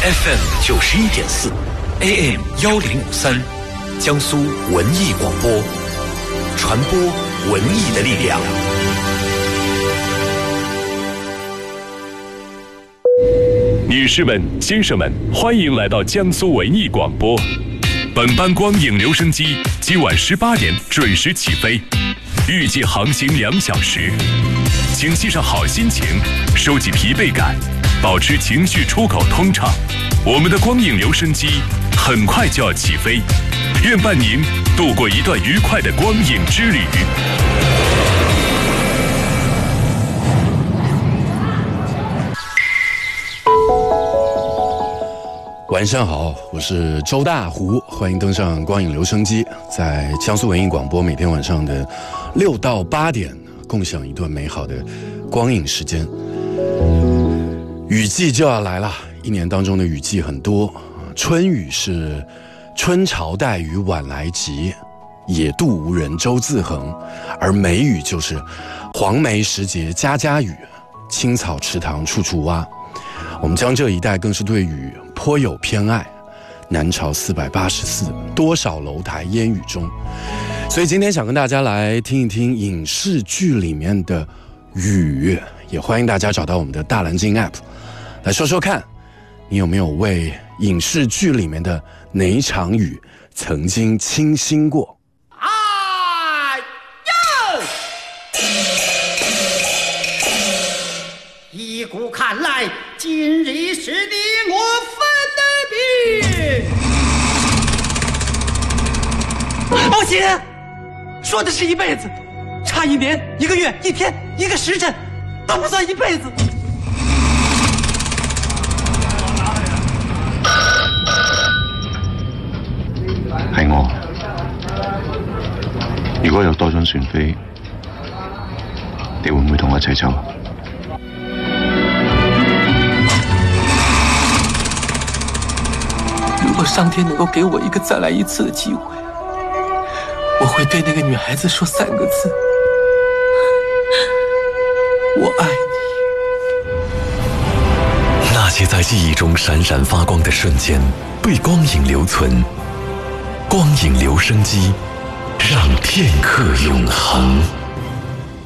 FM 91.4 AM 1053，江苏文艺广播，传播文艺的力量。 女士们、先生们，欢迎来到江苏文艺广播。本班光影留声机今晚18点准时起飞，预计航行2小时。请系上好心情，收起疲惫感，保持情绪出口通畅。我们的光影留声机很快就要起飞，愿伴您度过一段愉快的光影之旅。 晚上好，我是周大胡，欢迎登上光影留声机，在江苏文艺广播每天晚上的6到8点，共享一段美好的光影时间。雨季就要来了，一年当中的雨季很多，春雨是春潮带雨晚来急，野渡无人舟自横，而梅雨就是黄梅时节家家雨，青草池塘处处蛙。我们江浙一带更是对雨颇有偏爱，南朝484，多少楼台烟雨中。所以今天想跟大家来听一听影视剧里面的雨，也欢迎大家找到我们的大蓝鲸 App 来说说看，你有没有为影视剧里面的哪一场雨曾经倾心过？ 依古看来，今日是你我分的病。 不行，说的是一辈子，差1年、1个月、1天、1个时辰，都不算一辈子。 係我，如果有多張船飛，你會唔會同我一齊走？ 如果上天能够给我一个再来一次的机会，我会对那个女孩子说3个字：我爱你。 那些在记忆中闪闪发光的瞬间，被光影留存。光影留声机，让片刻永恒。